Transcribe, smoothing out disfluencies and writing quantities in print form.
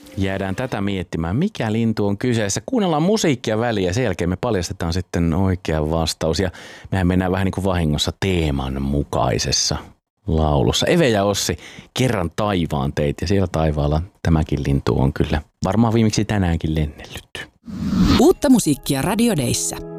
Jäädään tätä miettimään, mikä lintu on kyseessä. Kuunnellaan musiikkia väliin ja sen jälkeen me paljastetaan sitten oikea vastaus. Ja mehän mennään vähän niin kuin vahingossa teeman mukaisessa laulussa. Eve ja Ossi, kerran taivaan teit ja siellä taivaalla tämäkin lintu on kyllä varmaan viimeksi tänäänkin lennellyt. Uutta musiikkia Radio Dayssä.